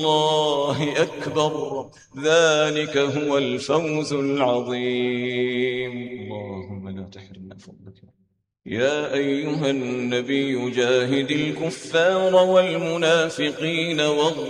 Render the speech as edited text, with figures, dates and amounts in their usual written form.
الله أكبر. ذلك هو الفوز العظيم. اللهم لا تحرمنا فضلك. يا أيها النبي جاهد الكفار والمنافقين واغلظ